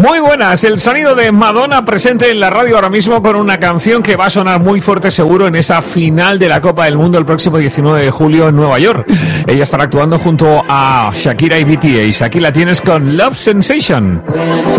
Muy buenas, el sonido de Madonna presente en la radio ahora mismo con una canción que va a sonar muy fuerte seguro en esa final de la Copa del Mundo el próximo 19 de julio en Nueva York. Ella estará actuando junto a Shakira y BTS. Aquí la tienes con Love Sensation.